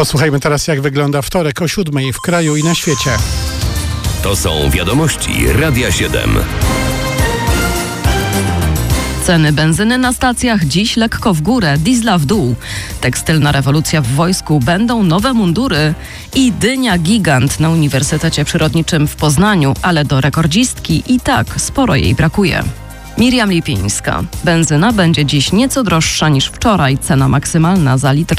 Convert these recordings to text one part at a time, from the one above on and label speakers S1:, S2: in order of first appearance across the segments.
S1: Posłuchajmy teraz, jak wygląda wtorek o 7:00 w kraju i na świecie.
S2: To są wiadomości Radia 7.
S3: Ceny benzyny na stacjach dziś lekko w górę, diesla w dół. Tekstylna rewolucja w wojsku, będą nowe mundury i dynia gigant na Uniwersytecie Przyrodniczym w Poznaniu, ale do rekordzistki i tak sporo jej brakuje. Miriam Lipińska. Benzyna będzie dziś nieco droższa niż wczoraj. Cena maksymalna za litr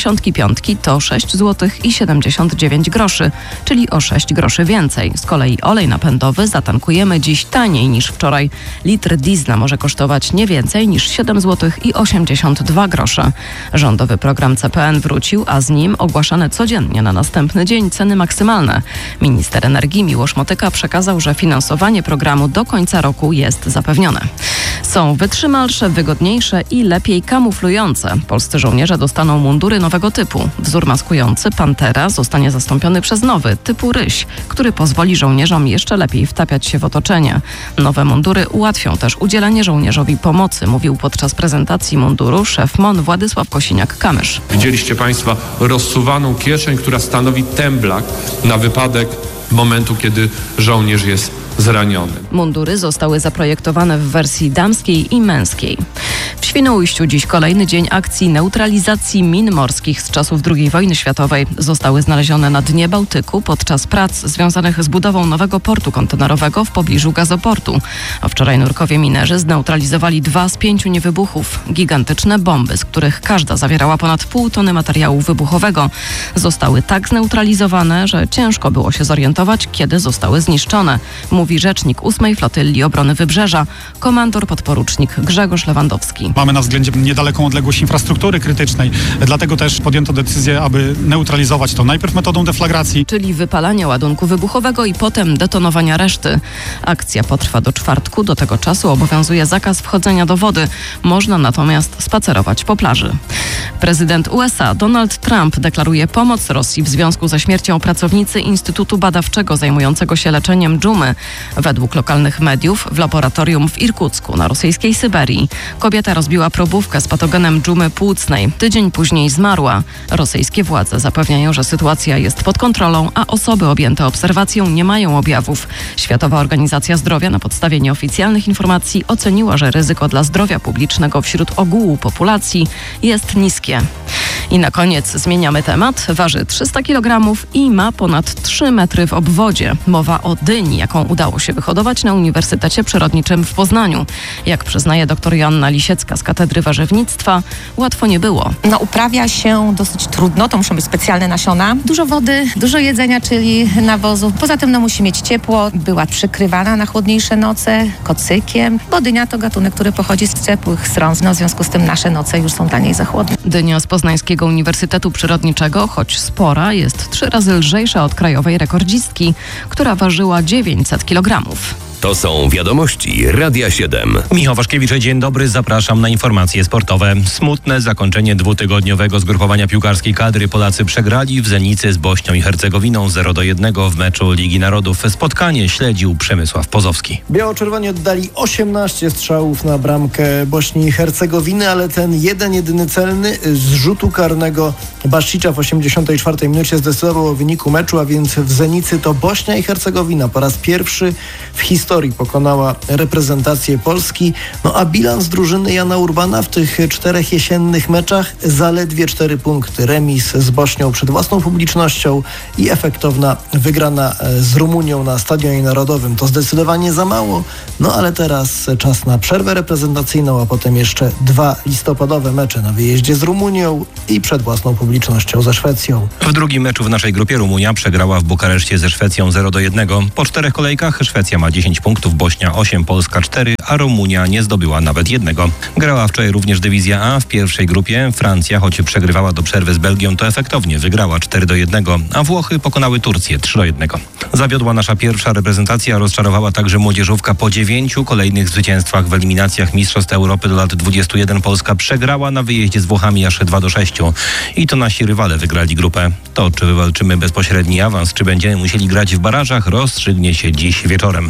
S3: 95 to 6 zł i 79 groszy, czyli o 6 groszy więcej. Z kolei olej napędowy zatankujemy dziś taniej niż wczoraj. Litr diesla może kosztować nie więcej niż 7 zł i 82 grosze. Rządowy program CPN wrócił, a z nim ogłaszane codziennie na następny dzień ceny maksymalne. Minister energii Miłosz Motyka przekazał, że finansowanie programu do końca roku jest zapewnione. Są wytrzymalsze, wygodniejsze i lepiej kamuflujące. Polscy żołnierze dostaną mundury nowego typu. Wzór maskujący Pantera zostanie zastąpiony przez nowy, typu Ryś, który pozwoli żołnierzom jeszcze lepiej wtapiać się w otoczenie. Nowe mundury ułatwią też udzielanie żołnierzowi pomocy, mówił podczas prezentacji munduru szef MON Władysław Kosiniak-Kamysz.
S4: Widzieliście Państwo rozsuwaną kieszeń, która stanowi temblak na wypadek momentu, kiedy żołnierz jest zraniony.
S3: Mundury zostały zaprojektowane w wersji damskiej i męskiej. W Świnoujściu dziś kolejny dzień akcji neutralizacji min morskich z czasów II wojny światowej. Zostały znalezione na dnie Bałtyku podczas prac związanych z budową nowego portu kontenerowego w pobliżu gazoportu. A wczoraj nurkowie minerzy zneutralizowali 2 z 5 niewybuchów. Gigantyczne bomby, z których każda zawierała ponad pół tony materiału wybuchowego. Zostały tak zneutralizowane, że ciężko było się zorientować, kiedy zostały zniszczone, mówi rzecznik 8. Flotylli Obrony Wybrzeża, komandor podporucznik Grzegorz Lewandowski.
S5: Mamy na względzie niedaleką odległość infrastruktury krytycznej, dlatego też podjęto decyzję, aby neutralizować to najpierw metodą deflagracji,
S3: czyli wypalania ładunku wybuchowego i potem detonowania reszty. Akcja potrwa do czwartku, do tego czasu obowiązuje zakaz wchodzenia do wody. Można natomiast spacerować po plaży. Prezydent USA Donald Trump deklaruje pomoc Rosji w związku ze śmiercią pracownicy Instytutu Badawczego zajmującego się leczeniem dżumy. Według lokalnych mediów w laboratorium w Irkucku na rosyjskiej Syberii kobieta rozbiła probówkę z patogenem dżumy płucnej. Tydzień później zmarła. Rosyjskie władze zapewniają, że sytuacja jest pod kontrolą, a osoby objęte obserwacją nie mają objawów. Światowa Organizacja Zdrowia na podstawie nieoficjalnych informacji oceniła, że ryzyko dla zdrowia publicznego wśród ogółu populacji jest niskie. I na koniec zmieniamy temat. Waży 300 kg i ma ponad 3 metry w obwodzie. Mowa o dyni, jaką udało się wyhodować na Uniwersytecie Przyrodniczym w Poznaniu. Jak przyznaje dr Joanna Lisiecka z Katedry Warzywnictwa, łatwo nie było.
S6: Uprawia się dosyć trudno, to muszą być specjalne nasiona. Dużo wody, dużo jedzenia, czyli nawozów. Poza tym musi mieć ciepło. Była przykrywana na chłodniejsze noce kocykiem, bo dynia to gatunek, który pochodzi z ciepłych stron. W związku z tym nasze noce już są taniej za chłodne.
S3: Dynia z Poznańskiego Uniwersytetu Przyrodniczego, choć spora, jest 3 razy lżejsza od krajowej rekordzistki, która ważyła 900 kg.
S2: To są wiadomości Radia 7.
S7: Michał Waszkiewicz, dzień dobry, zapraszam na informacje sportowe. Smutne zakończenie 2-tygodniowego zgrupowania piłkarskiej kadry. Polacy przegrali w Zenicy z Bośnią i Hercegowiną 0-1 w meczu Ligi Narodów. Spotkanie śledził Przemysław Pozowski.
S8: Biało-czerwoni oddali 18 strzałów na bramkę Bośni i Hercegowiny, ale ten jedyny celny z rzutu karnego Baszicza w 84 minucie zdecydował o wyniku meczu, a więc w Zenicy to Bośnia i Hercegowina po raz pierwszy w historii pokonała reprezentację Polski, a bilans drużyny Jana Urbana w tych 4 jesiennych meczach zaledwie 4 punkty. Remis z Bośnią przed własną publicznością i efektowna wygrana z Rumunią na Stadionie Narodowym. To zdecydowanie za mało, ale teraz czas na przerwę reprezentacyjną, a potem jeszcze 2 listopadowe mecze na wyjeździe z Rumunią i przed własną publicznością ze Szwecją.
S7: W drugim meczu w naszej grupie Rumunia przegrała w Bukareszcie ze Szwecją 0-1. Po 4 kolejkach Szwecja ma 10 punktów, Bośnia 8, Polska 4, a Rumunia nie zdobyła nawet 1. Grała wczoraj również dywizja A. W pierwszej grupie Francja, choć przegrywała do przerwy z Belgią, to efektownie wygrała 4-1, a Włochy pokonały Turcję 3-1. Zawiodła nasza pierwsza reprezentacja, rozczarowała także młodzieżówka. Po 9 kolejnych zwycięstwach w eliminacjach Mistrzostw Europy do lat 21 Polska przegrała na wyjeździe z Włochami aż 2-6. I to nasi rywale wygrali grupę. To, czy wywalczymy bezpośredni awans, czy będziemy musieli grać w barażach, rozstrzygnie się dziś wieczorem.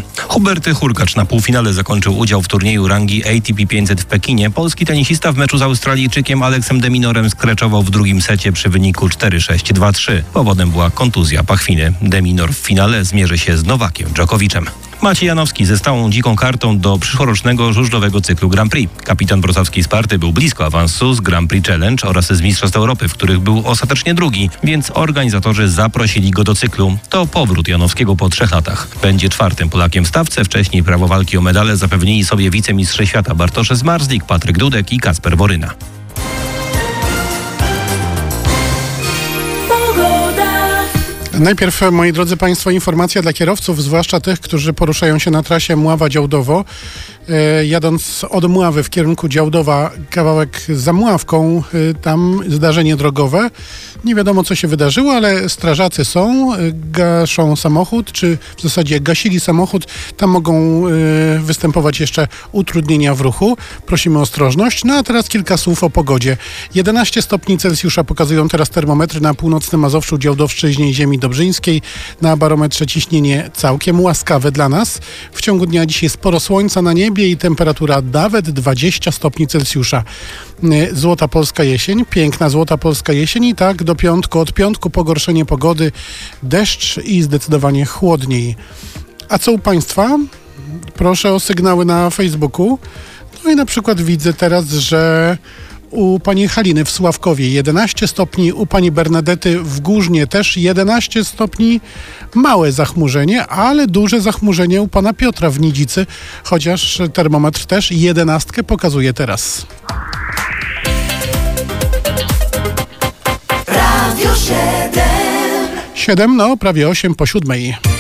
S7: Hubert Hurkacz na półfinale zakończył udział w turnieju rangi ATP 500 w Pekinie. Polski tenisista w meczu z Australijczykiem Aleksem de Minorem skreczował w drugim secie przy wyniku 4-6, 2-3. Powodem była kontuzja pachwiny. De Minor w finale zmierzy się z Nowakiem Dżokowiczem. Maciej Janowski ze stałą dziką kartą do przyszłorocznego żużlowego cyklu Grand Prix. Kapitan wrocławskiej Sparty był blisko awansu z Grand Prix Challenge oraz z Mistrzostw Europy, w których był ostatecznie drugi, więc organizatorzy zaprosili go do cyklu. To powrót Janowskiego po 3 latach. Będzie 4. Polakiem w stawce. Wcześniej prawo walki o medale zapewnili sobie wicemistrze świata Bartosz Zmarzlik, Patryk Dudek i Kacper Woryna.
S1: Najpierw, moi drodzy Państwo, informacja dla kierowców, zwłaszcza tych, którzy poruszają się na trasie Mława-Działdowo. Jadąc od Mławy w kierunku Działdowa, kawałek za Mławką, tam zdarzenie drogowe. Nie wiadomo, co się wydarzyło, ale strażacy są, gaszą samochód, czy w zasadzie gasili samochód. Tam mogą występować jeszcze utrudnienia w ruchu. Prosimy o ostrożność. No a teraz kilka słów o pogodzie. 11 stopni Celsjusza pokazują teraz termometry na północnym Mazowszu, Działdowszczyźnie i ziemi dobrzyńskiej. Na barometrze ciśnienie całkiem łaskawe dla nas. W ciągu dnia dzisiaj sporo słońca na niebie i temperatura nawet 20 stopni Celsjusza. Złota polska jesień, piękna złota polska jesień i tak do piątku. Od piątku pogorszenie pogody, deszcz i zdecydowanie chłodniej. A co u Państwa? Proszę o sygnały na Facebooku. No i na przykład widzę teraz, że u pani Haliny w Sławkowie 11 stopni, u pani Bernadety w Górznie też 11 stopni, małe zachmurzenie, ale duże zachmurzenie u pana Piotra w Nidzicy, chociaż termometr też 11 pokazuje teraz.
S9: Radio 7.
S1: 7, no prawie 8 po 7.